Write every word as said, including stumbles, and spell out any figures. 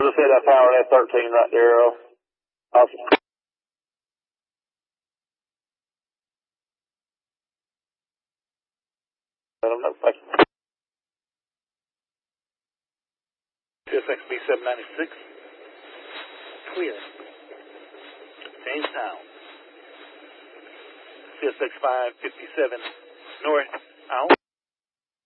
Just hit that power F thirteen right there, Earl. Awesome. Let them know. Thank you. C S X B seven ninety-six. Clear. Jamestown. C S X five fifty-seven North out.